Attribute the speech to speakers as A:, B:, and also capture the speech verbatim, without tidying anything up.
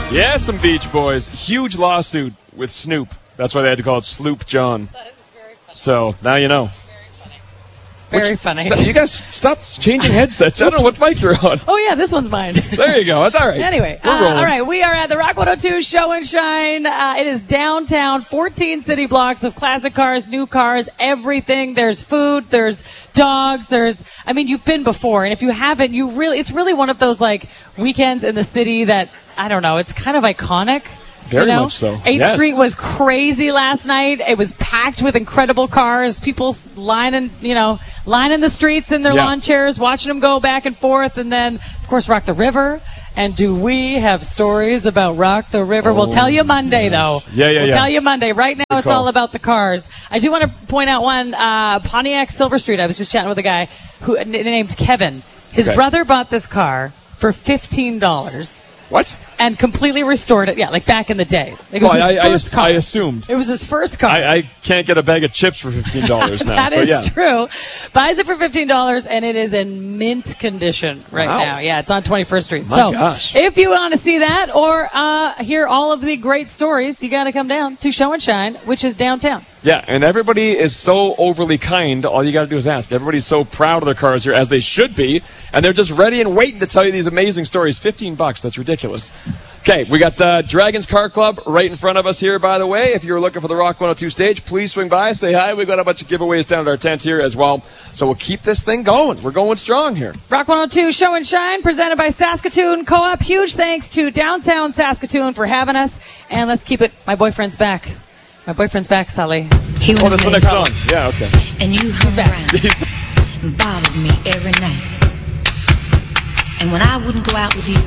A: Yeah, some Beach Boys. Huge lawsuit with Snoop. That's why they had to call it Sloop John.
B: That is very funny.
A: So, now you know.
B: Very
A: Which,
B: funny.
A: St- you guys stop changing headsets. I don't know what mic you're on.
B: Oh, yeah, this one's mine.
A: There you go. That's all right.
B: Anyway, uh, all right, we are at the Rock one oh two Show and Shine. Uh, it is downtown, fourteen city blocks of classic cars, new cars, everything. There's food, there's dogs, there's, I mean, you've been before, and if you haven't, you really, it's really one of those, like, weekends in the city that, I don't know, it's kind of iconic.
A: Very
B: you know?
A: much so.
B: eighth
A: Yes.
B: Street was crazy last night. It was packed with incredible cars. People lining, you know, lining the streets in their
A: Yeah.
B: lawn chairs, watching them go back and forth. And then, of course, Rock the River. And do we have stories about Rock the River?
A: Oh,
B: we'll tell you Monday,
A: gosh.
B: though.
A: Yeah, yeah,
B: we'll
A: yeah.
B: tell you Monday. Right now,
A: Good
B: it's
A: call.
B: all about the cars. I do want to point out one, uh, Pontiac Silver Street. I was just chatting with a guy who named Kevin. His
A: Okay.
B: brother bought this car for fifteen dollars.
A: What?
B: And completely restored it. Yeah, like back in the day. It was
A: Well,
B: his
A: I, I,
B: first
A: I,
B: car.
A: I assumed.
B: It was his first car.
A: I, I can't get a bag of chips for fifteen dollars now.
B: That
A: so,
B: is
A: yeah.
B: true. Buys it for fifteen dollars, and it is in mint condition right
A: Wow.
B: now. Yeah, it's on twenty-first Street.
A: My
B: so
A: gosh.
B: if you want to see that or uh, hear all of the great stories, you got to come down to Show and Shine, which is downtown.
A: Yeah, and everybody is so overly kind. All you got to do is ask. Everybody's so proud of their cars here, as they should be, and they're just ready and waiting to tell you these amazing stories. Fifteen bucks, that's ridiculous. Okay, we got uh, Dragons Car Club right in front of us here, by the way. If you're looking for the Rock one oh two stage, please swing by, say hi. We've got a bunch of giveaways down at our tent here as well. So we'll keep this thing going. We're going strong here.
B: Rock one oh two Show and Shine, presented by Saskatoon Co-op. Huge thanks to Downtown Saskatoon for having us. And let's keep it. My boyfriend's back. My boyfriend's back, Sully.
C: He
A: Oh, that's the next song. Yeah, okay.
C: And you hung
B: back.
C: around and bothered me every night. And when I wouldn't go out with you,